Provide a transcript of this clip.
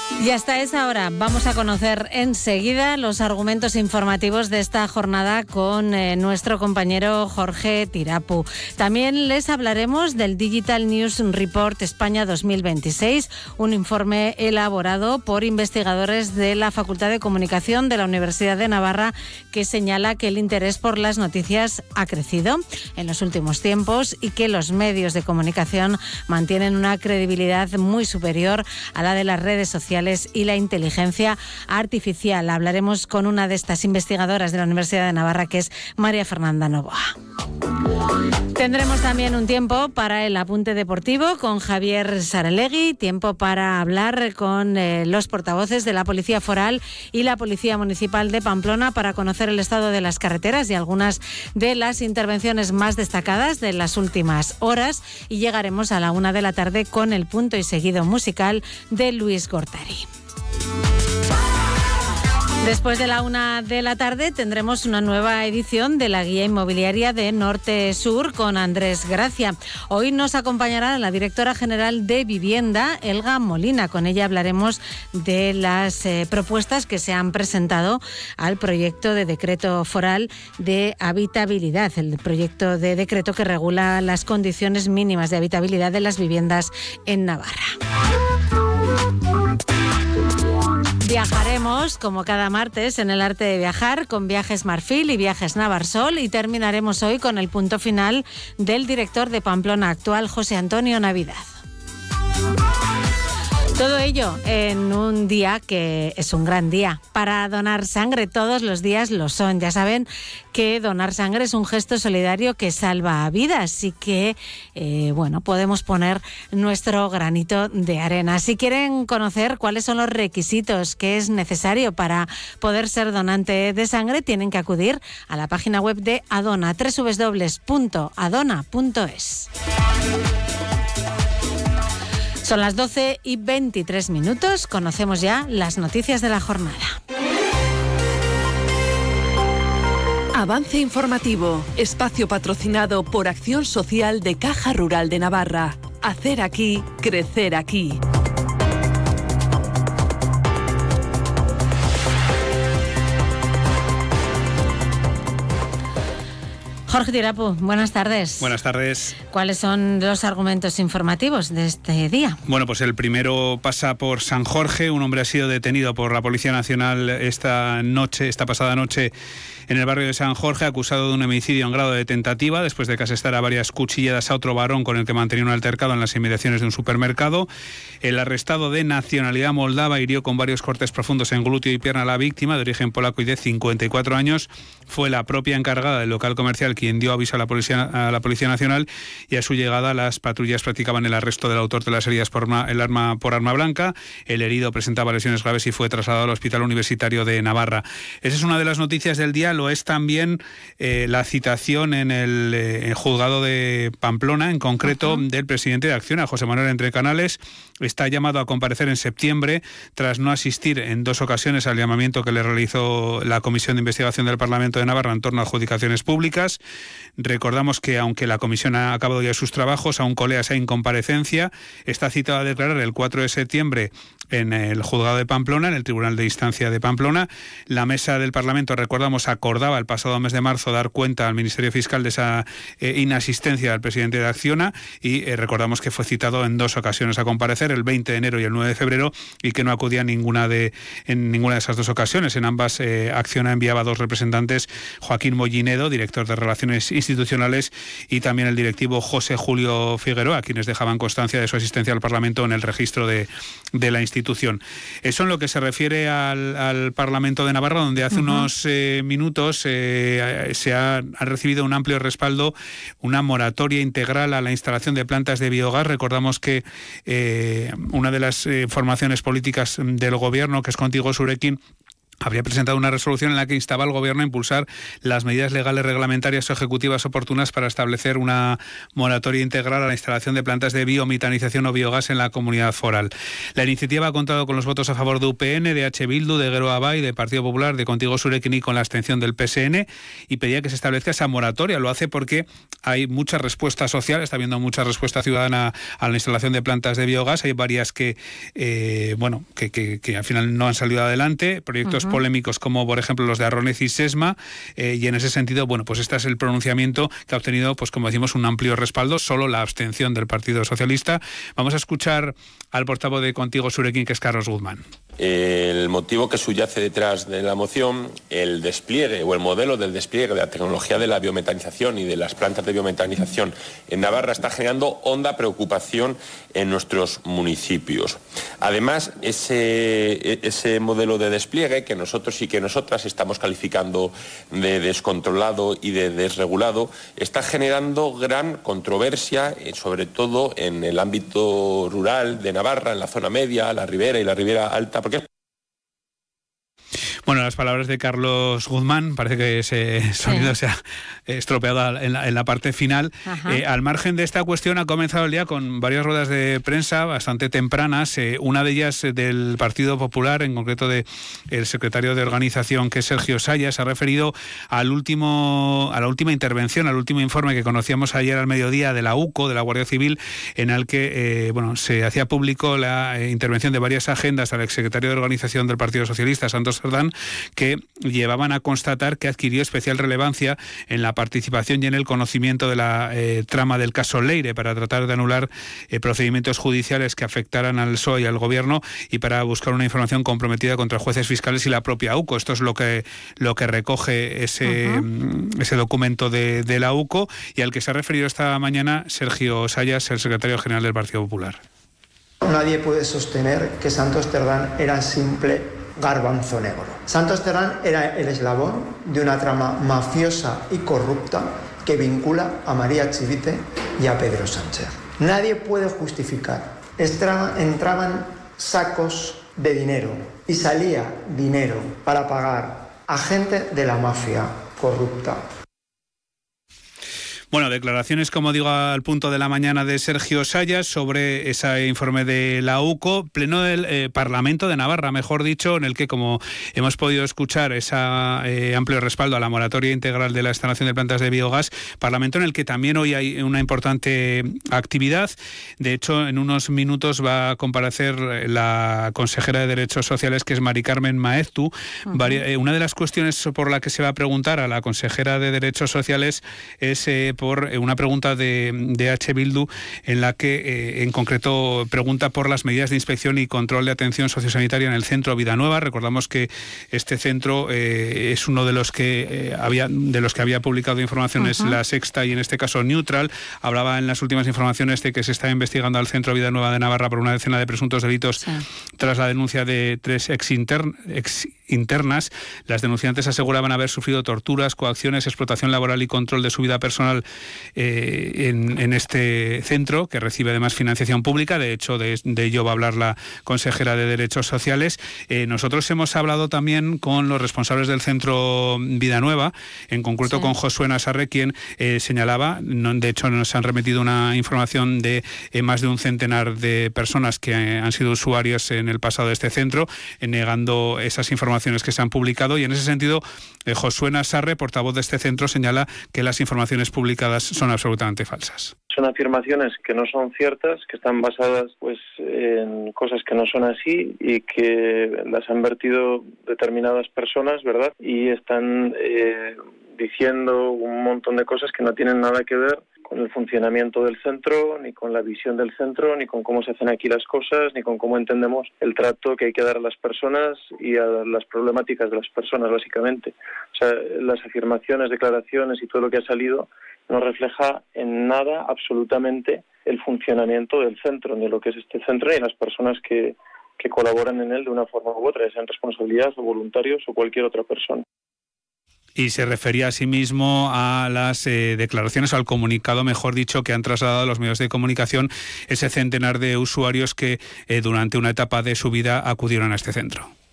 Y hasta esa hora vamos a conocer enseguida los argumentos informativos de esta jornada con nuestro compañero Jorge Tirapu. También les hablaremos del Digital News Report España 2026, un informe elaborado por investigadores de la Facultad de Comunicación de la Universidad de Navarra que señala que el interés por las noticias ha crecido en los últimos tiempos y que los medios de comunicación mantienen una credibilidad muy superior a la de las redes sociales y la inteligencia artificial. Hablaremos con una de estas investigadoras de la Universidad de Navarra, que es María Fernanda Novoa. Tendremos también un tiempo para el apunte deportivo con Javier Saralegui, tiempo para hablar con los portavoces de la Policía Foral y la Policía Municipal de Pamplona para conocer el estado de las carreteras y algunas de las intervenciones más destacadas de las últimas horas, y llegaremos a la 1 de la tarde con el punto y seguido musical de Luis Gortari. Después de la 1 de la tarde tendremos una nueva edición de la guía inmobiliaria de Norte-Sur con Andrés Gracia. Hoy nos acompañará la directora general de Vivienda, Elga Molina. Con ella hablaremos de las propuestas que se han presentado al proyecto de decreto foral de habitabilidad, el proyecto de decreto que regula las condiciones mínimas de habitabilidad de las viviendas en Navarra. Viajaremos, como cada martes, en el arte de viajar con Viajes Marfil y Viajes Navarsol, y terminaremos hoy con el punto final del director de Pamplona actual, José Antonio Navidad. Todo ello en un día que es un gran día para donar sangre. Todos los días lo son. Ya saben que donar sangre es un gesto solidario que salva vidas y que, podemos poner nuestro granito de arena. Si quieren conocer cuáles son los requisitos que es necesario para poder ser donante de sangre, tienen que acudir a la página web de Adona, www.adona.es. Son las 12:23. Conocemos ya las noticias de la jornada. Avance informativo. Espacio patrocinado por Acción Social de Caja Rural de Navarra. Hacer aquí, crecer aquí. Jorge Tirapu, buenas tardes. Buenas tardes. ¿Cuáles son los argumentos informativos de este día? Bueno, pues el primero pasa por San Jorge. Un hombre ha sido detenido por la Policía Nacional esta pasada noche, en el barrio de San Jorge, acusado de un homicidio en grado de tentativa, después de que asestara varias cuchilladas a otro varón con el que mantenía un altercado en las inmediaciones de un supermercado. El arrestado, de nacionalidad moldava, hirió con varios cortes profundos en glúteo y pierna a la víctima, de origen polaco y de 54 años. Fue la propia encargada del local comercial quien dio aviso a la Policía Nacional, y a su llegada las patrullas practicaban el arresto del autor de las heridas por arma blanca. El herido presentaba lesiones graves y fue trasladado al Hospital Universitario de Navarra. Esa es una de las noticias del día. Lo es también la citación en el juzgado de Pamplona, en concreto del presidente de Acciona, José Manuel Entrecanales. Está llamado a comparecer en septiembre tras no asistir en 2 ocasiones al llamamiento que le realizó la Comisión de Investigación del Parlamento de Navarra en torno a adjudicaciones públicas. Recordamos que, aunque la comisión ha acabado ya sus trabajos, aún colea esa incomparecencia. Está citado a declarar el 4 de septiembre en el juzgado de Pamplona, en el Tribunal de Instancia de Pamplona. La mesa del Parlamento, recordamos, acordaba el pasado mes de marzo dar cuenta al Ministerio Fiscal de esa inasistencia del presidente de Acciona, y recordamos que fue citado en 2 ocasiones a comparecer, el 20 de enero y el 9 de febrero, y que no acudía en ninguna de esas 2 ocasiones. En ambas, Acciona enviaba 2 representantes, Joaquín Mollinedo, director de Relaciones Institucionales, y también el directivo José Julio Figueroa, quienes dejaban constancia de su asistencia al Parlamento en el registro de la institución. Eso en lo que se refiere al Parlamento de Navarra, donde hace unos minutos se ha recibido un amplio respaldo, una moratoria integral a la instalación de plantas de biogás. Recordamos que una de las formaciones políticas del gobierno, que es Contigo Surekin, habría presentado una resolución en la que instaba al Gobierno a impulsar las medidas legales, reglamentarias o ejecutivas oportunas para establecer una moratoria integral a la instalación de plantas de biometanización o biogás en la comunidad foral. La iniciativa ha contado con los votos a favor de UPN, de H. Bildu, de Geroa Bai, de Partido Popular, de Contigo Zurekin y con la abstención del PSN, y pedía que se establezca esa moratoria. Lo hace porque hay mucha respuesta social, está habiendo mucha respuesta ciudadana a la instalación de plantas de biogás. Hay varias que al final no han salido adelante, proyectos polémicos como por ejemplo los de Arronez y Sesma, y en ese sentido, pues este es el pronunciamiento que ha obtenido, pues como decimos, un amplio respaldo, solo la abstención del Partido Socialista. Vamos a escuchar al portavoz de Contigo Zurekin, que es Carlos Guzmán. El motivo que subyace detrás de la moción, el despliegue o el modelo del despliegue de la tecnología de la biometanización y de las plantas de biometanización en Navarra está generando honda preocupación en nuestros municipios. Además, ese modelo de despliegue que nosotros y que nosotras estamos calificando de descontrolado y de desregulado está generando gran controversia, sobre todo en el ámbito rural de Navarra, en la zona media, la ribera y la ribera alta. Bueno, las palabras de Carlos Guzmán, parece que ese sonido se ha estropeado en la parte final. Al margen de esta cuestión, ha comenzado el día con varias ruedas de prensa bastante tempranas, una de ellas del Partido Popular, en concreto del secretario de organización, que es Sergio Sayas. Ha referido a la última intervención, al último informe que conocíamos ayer al mediodía de la UCO, de la Guardia Civil, en el que se hacía público la intervención de varias agendas al exsecretario de organización del Partido Socialista, Santos Cerdán, que llevaban a constatar que adquirió especial relevancia en la participación y en el conocimiento de la trama del caso Leire para tratar de anular procedimientos judiciales que afectaran al PSOE y al Gobierno, y para buscar una información comprometida contra jueces fiscales y la propia UCO. Esto es lo que recoge ese documento de la UCO, y al que se ha referido esta mañana Sergio Sayas, el secretario general del Partido Popular. Nadie puede sostener que Santos Cerdán era simple garbanzo negro. Santos Cerdán era el eslabón de una trama mafiosa y corrupta que vincula a María Chivite y a Pedro Sánchez. Nadie puede justificar. Entraban sacos de dinero y salía dinero para pagar a gente de la mafia corrupta. Bueno, declaraciones, como digo, al punto de la mañana de Sergio Sayas sobre ese informe de la UCO, pleno del Parlamento de Navarra, mejor dicho, en el que, como hemos podido escuchar, ese amplio respaldo a la moratoria integral de la instalación de plantas de biogás, Parlamento en el que también hoy hay una importante actividad. De hecho, en unos minutos va a comparecer la consejera de Derechos Sociales, que es Mari Carmen Maeztu. Una de las cuestiones por la que se va a preguntar a la consejera de Derechos Sociales es por una pregunta de H. Bildu, en la que en concreto pregunta por las medidas de inspección y control de atención sociosanitaria en el centro Vidanueva. Recordamos que este centro es uno de los que había publicado informaciones La Sexta y en este caso Neutral. Hablaba en las últimas informaciones de que se está investigando al centro Vidanueva de Navarra por una decena de presuntos delitos tras la denuncia de 3 ex internas. Las denunciantes aseguraban haber sufrido torturas, coacciones, explotación laboral y control de su vida personal en este centro, que recibe además financiación pública. De hecho, de ello va a hablar la consejera de Derechos Sociales. Nosotros hemos hablado también con los responsables del centro Vidanueva, en concreto con Josué Nasarre, quien señalaba, de hecho nos han remitido una información de más de un centenar de personas que han sido usuarios en el pasado de este centro, negando esas informaciones que se han publicado, y en ese sentido Josué Nasarre, portavoz de este centro, señala que las informaciones publicadas son absolutamente falsas. Son afirmaciones que no son ciertas, que están basadas en cosas que no son así y que las han vertido determinadas personas, ¿verdad? Y están diciendo un montón de cosas que no tienen nada que ver con el funcionamiento del centro, ni con la visión del centro, ni con cómo se hacen aquí las cosas, ni con cómo entendemos el trato que hay que dar a las personas y a las problemáticas de las personas, básicamente. O sea, las afirmaciones, declaraciones y todo lo que ha salido no refleja en nada absolutamente el funcionamiento del centro, ni lo que es este centro, ni las personas que colaboran en él de una forma u otra, sean responsabilidades o voluntarios o cualquier otra persona. Y se refería a sí mismo a las declaraciones, al comunicado, mejor dicho, que han trasladado a los medios de comunicación ese centenar de usuarios que durante una etapa de su vida acudieron a este centro.